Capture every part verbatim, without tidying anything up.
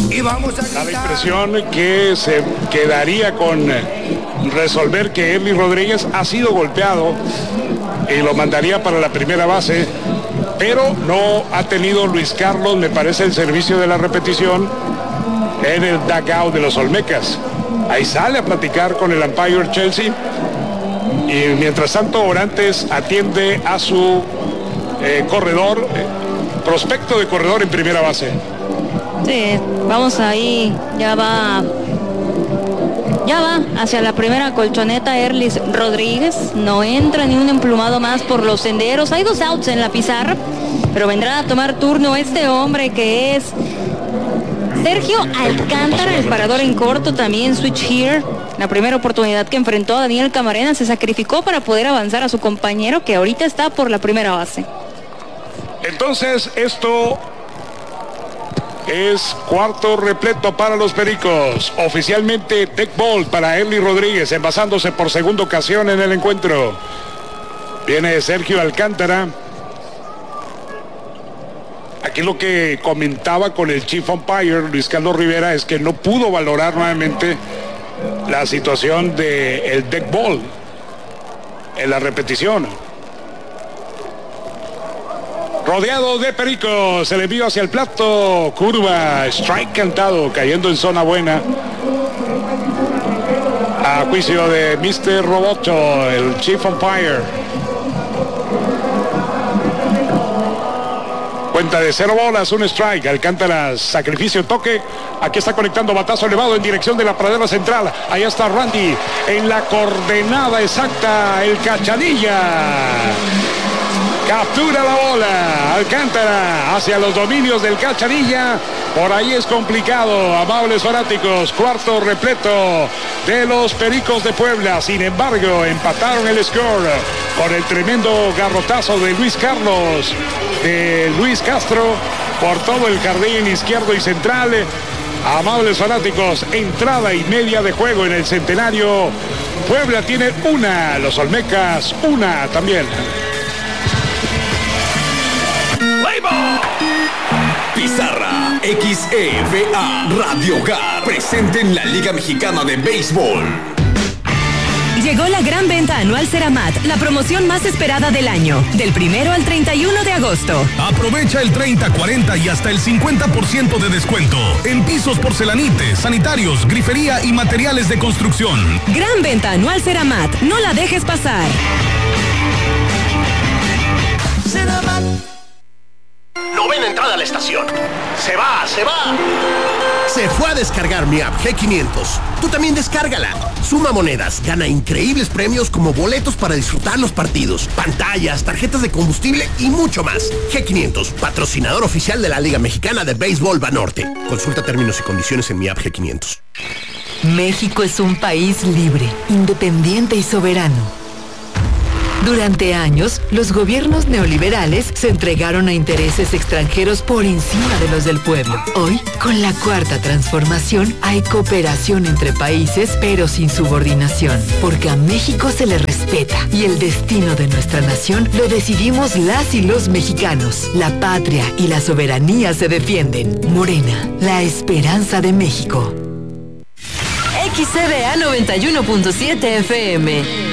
Y vamos a da la impresión que se quedaría con resolver que Erly Rodríguez ha sido golpeado y lo mandaría para la primera base, pero no ha tenido Luis Carlos, me parece, el servicio de la repetición en el dugout de los Olmecas. Ahí sale a platicar con el umpire Chelsea y mientras tanto Orantes atiende a su eh, corredor, eh, prospecto de corredor en primera base. Sí, vamos ahí, ya va, ya va hacia la primera colchoneta Erly Rodríguez, no entra ni un emplumado más por los senderos, hay dos outs en la pizarra, pero vendrá a tomar turno este hombre que es Sergio Alcántara, el parador en corto, también switch here. La primera oportunidad que enfrentó a Daniel Camarena se sacrificó para poder avanzar a su compañero que ahorita está por la primera base. Entonces esto es cuarto repleto para los Pericos. Oficialmente deck ball para Erly Rodríguez, envasándose por segunda ocasión en el encuentro. Viene Sergio Alcántara. Aquí lo que comentaba con el chief umpire Luis Carlos Rivera es que no pudo valorar nuevamente la situación del deck ball en la repetición. Rodeado de Pericos, se le envió hacia el plato, curva, strike cantado, cayendo en zona buena. A juicio de mister Roboto, el chief umpire. Cuenta de cero bolas, un strike. Alcántara, sacrificio, toque. Aquí está conectando batazo elevado en dirección de la pradera central. Ahí está Randy en la coordenada exacta. El Cachanilla captura la bola. Alcántara hacia los dominios del Cachanilla. Por ahí es complicado, amables fanáticos. Cuarto repleto de los Pericos de Puebla. Sin embargo, empataron el score con el tremendo garrotazo de Luis Carlos, de Luis Castro, por todo el jardín izquierdo y central. Amables fanáticos, entrada y media de juego en el Centenario. Puebla tiene una, los Olmecas una también. Pizarra X E V A Radio Hogar presente en la Liga Mexicana de Béisbol. Llegó la gran venta anual Ceramat, la promoción más esperada del año, del primero al treinta y uno de agosto. Aprovecha el treinta, cuarenta y hasta el cincuenta por ciento de descuento en pisos, porcelanites, sanitarios, grifería y materiales de construcción. Gran venta anual Ceramat, no la dejes pasar. Ceramat. Novena entrada a la estación. Se va, se va. Se fue a descargar mi app G quinientos. Tú también descárgala. Suma monedas, gana increíbles premios como boletos para disfrutar los partidos, pantallas, tarjetas de combustible y mucho más. G quinientos, patrocinador oficial de la Liga Mexicana de Béisbol Banorte. Consulta términos y condiciones en mi app G quinientos. México es un país libre, independiente y soberano. Durante años, los gobiernos neoliberales se entregaron a intereses extranjeros por encima de los del pueblo. Hoy, con la cuarta transformación, hay cooperación entre países, pero sin subordinación, porque a México se le respeta y el destino de nuestra nación lo decidimos las y los mexicanos. La patria y la soberanía se defienden. Morena, la esperanza de México. X E V A noventa y uno punto siete F M.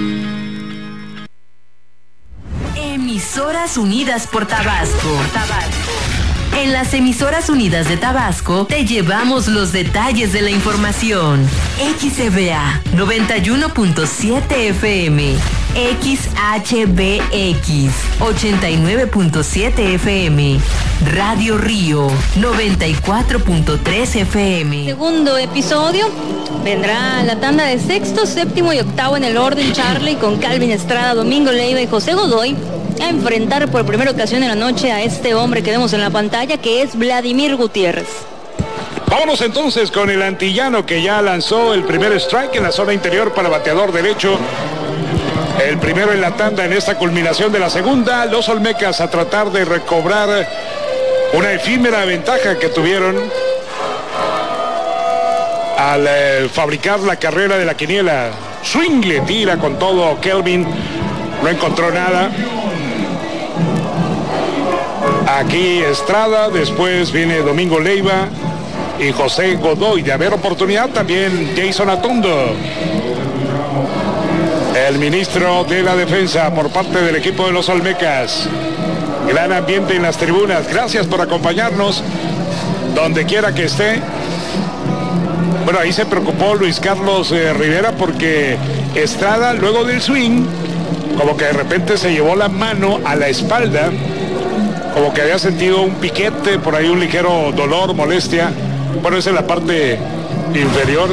Emisoras Unidas por Tabasco. Tabasco. En las Emisoras Unidas de Tabasco te llevamos los detalles de la información. X E V A noventa y uno punto siete F M, X H B X ochenta y nueve punto siete F M, Radio Río noventa y cuatro punto tres F M. Segundo episodio, vendrá la tanda de sexto, séptimo y octavo en el orden Charlie con Calvin Estrada, Domingo Leiva y José Godoy a enfrentar por primera ocasión en la noche a este hombre que vemos en la pantalla, que es Vladimir Gutiérrez. Vámonos entonces con el antillano que ya lanzó el primer strike en la zona interior para bateador derecho. El primero en la tanda en esta culminación de la segunda. Los Olmecas a tratar de recobrar una efímera ventaja que tuvieron al eh, fabricar la carrera de la quiniela. Swing le tira con todo Kelvin, no encontró nada. Aquí Estrada, después viene Domingo Leiva, y José Godoy. De haber oportunidad, también Jason Atondo. El ministro de la Defensa por parte del equipo de los Olmecas. Gran ambiente en las tribunas. Gracias por acompañarnos donde quiera que esté. Bueno, ahí se preocupó Luis Carlos eh, Rivera porque Estrada, luego del swing, como que de repente se llevó la mano a la espalda, como que había sentido un piquete, por ahí un ligero dolor, molestia. Bueno, esa es la parte inferior.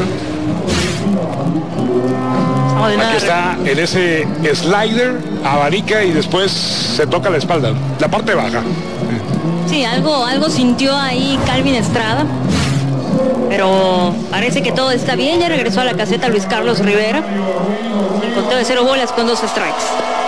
Aquí está en ese slider, abanica y después se toca la espalda, la parte baja. Sí, algo, algo sintió ahí Calvin Estrada, pero parece que todo está bien. Ya regresó a la caseta Luis Carlos Rivera. El conteo de cero bolas con dos strikes.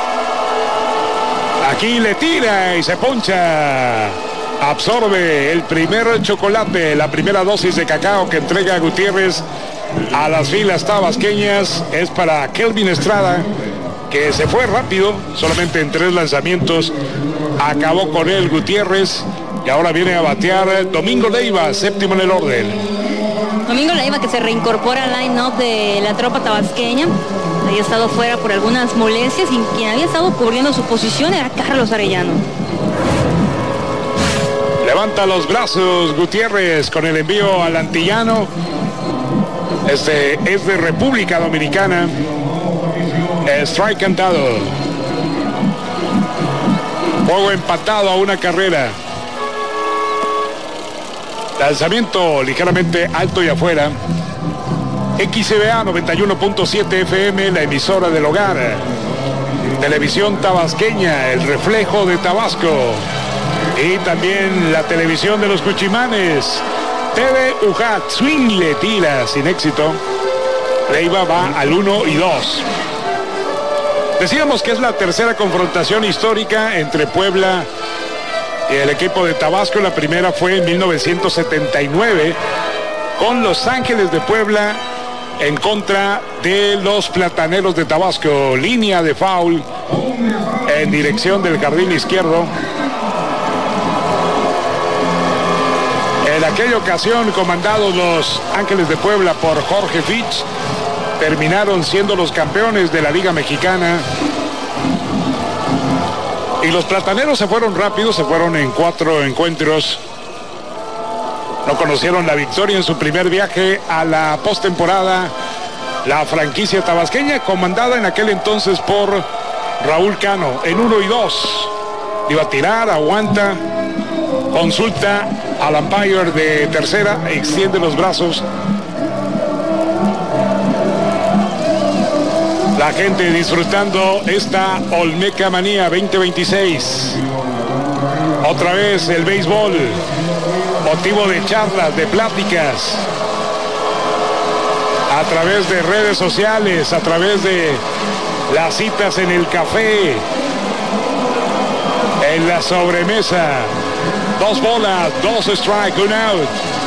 Aquí le tira y se poncha. Absorbe el primer chocolate, la primera dosis de cacao que entrega Gutiérrez a las filas tabasqueñas. Es para Kelvin Estrada, que se fue rápido, solamente en tres lanzamientos acabó con él Gutiérrez, y ahora viene a batear Domingo Leiva, séptimo en el orden. Domingo Leiva, que se reincorpora al line-up de la tropa tabasqueña. Había estado fuera por algunas molestias y quien había estado cubriendo su posición era Carlos Arellano. Levanta los brazos Gutiérrez con el envío al antillano. Este es de República Dominicana. Strike cantado. Juego empatado a una carrera. Lanzamiento ligeramente alto y afuera. X C V A noventa y uno punto siete F M, la emisora del hogar. Televisión tabasqueña, el reflejo de Tabasco. Y también la televisión de los Cuchimanes. T V Ujat, swing le tira sin éxito. Leiva va al uno y dos. Decíamos que es la tercera confrontación histórica entre Puebla y el equipo de Tabasco. La primera fue en mil novecientos setenta y nueve con Los Ángeles de Puebla en contra de los Plataneros de Tabasco. Línea de foul en dirección del jardín izquierdo. En aquella ocasión, comandados Los Ángeles de Puebla por Jorge Fitch, terminaron siendo los campeones de la Liga Mexicana. Y los Plataneros se fueron rápido, se fueron en cuatro encuentros. No conocieron la victoria en su primer viaje a la postemporada. La franquicia tabasqueña, comandada en aquel entonces por Raúl Cano, en uno y dos. Iba a tirar, aguanta, consulta al umpire de tercera, extiende los brazos. La gente disfrutando esta Olmeca Manía veinte veintiséis. Otra vez el béisbol, motivo de charlas, de pláticas, a través de redes sociales, a través de las citas en el café, en la sobremesa. Dos bolas, dos strike, un out.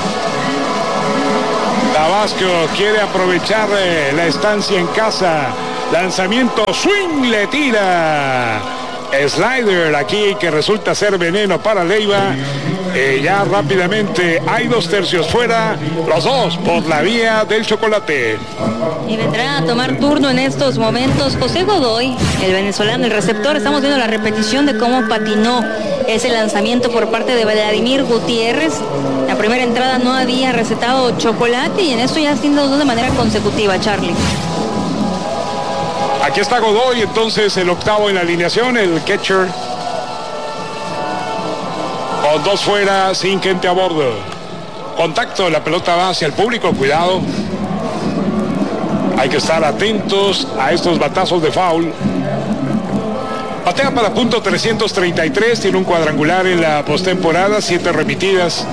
Tabasco quiere aprovechar la estancia en casa. Lanzamiento, swing, le tira. Slider aquí que resulta ser veneno para Leiva. Eh, ya rápidamente hay dos tercios fuera, los dos por la vía del chocolate. Y vendrá a tomar turno en estos momentos José Godoy, el venezolano, el receptor. Estamos viendo la repetición de cómo patinó ese lanzamiento por parte de Vladimir Gutiérrez. La primera entrada no había recetado chocolate y en esto ya haciendo dos de manera consecutiva, Charlie. Aquí está Godoy, entonces el octavo en la alineación, el catcher. Con dos fuera, sin gente a bordo. Contacto, la pelota va hacia el público, cuidado. Hay que estar atentos a estos batazos de foul. Batea para punto trescientos treinta y tres, tiene un cuadrangular en la postemporada, siete remitidas.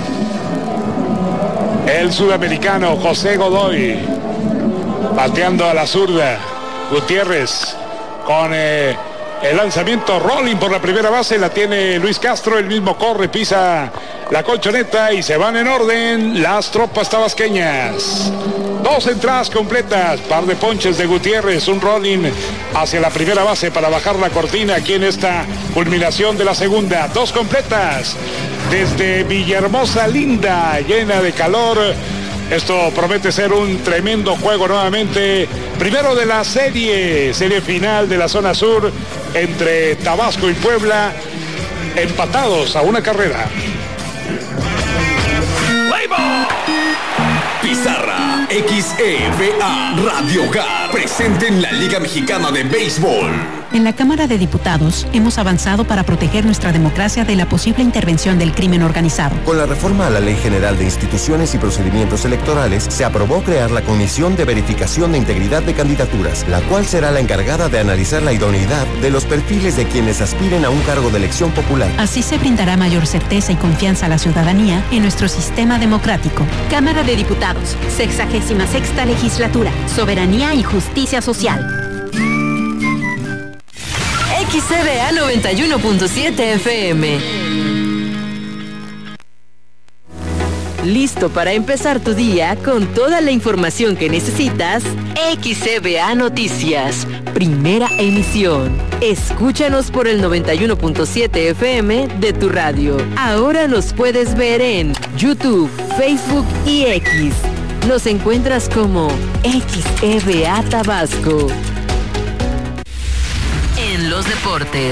El sudamericano José Godoy, bateando a la zurda. Gutiérrez con eh, el lanzamiento rolling por la primera base, la tiene Luis Castro, el mismo corre, pisa la colchoneta y se van en orden las tropas tabasqueñas. Dos entradas completas, par de ponches de Gutiérrez, un rolling hacia la primera base para bajar la cortina aquí en esta culminación de la segunda. Dos completas desde Villahermosa, linda, llena de calor. Esto promete ser un tremendo juego nuevamente. Primero de la serie, serie final de la zona sur entre Tabasco y Puebla, empatados a una carrera. Pizarra, X E V A, Radio Hogar, presente en la Liga Mexicana de Béisbol. En la Cámara de Diputados hemos avanzado para proteger nuestra democracia de la posible intervención del crimen organizado. Con la reforma a la Ley General de Instituciones y Procedimientos Electorales, se aprobó crear la Comisión de Verificación de Integridad de Candidaturas, la cual será la encargada de analizar la idoneidad de los perfiles de quienes aspiren a un cargo de elección popular. Así se brindará mayor certeza y confianza a la ciudadanía en nuestro sistema democrático. Cámara de Diputados, sexagésima sexta legislatura, Soberanía y Justicia Social. X E V A noventa y uno punto siete F M. ¿Listo para empezar tu día con toda la información que necesitas? X E V A Noticias, primera emisión. Escúchanos por el noventa y uno punto siete F M de tu radio. Ahora nos puedes ver en YouTube, Facebook y X. Nos encuentras como X E V A Tabasco. En los deportes.